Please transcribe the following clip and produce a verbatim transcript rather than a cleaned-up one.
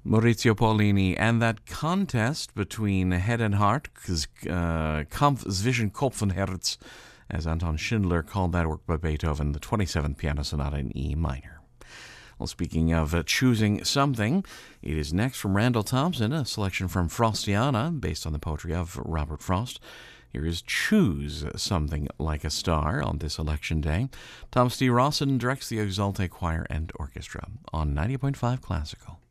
Maurizio Pollini, and that contest between head and heart, uh, Kampf zwischen Kopf und Herz, as Anton Schindler called that work by Beethoven, the twenty-seventh Piano Sonata in E minor. Well, speaking of uh, choosing something, it is next from Randall Thompson, a selection from Frostiana, based on the poetry of Robert Frost. Here is Choose Something Like a Star on this election day. Thomas D. Rawson directs the Exulte Choir and Orchestra on ninety point five Classical.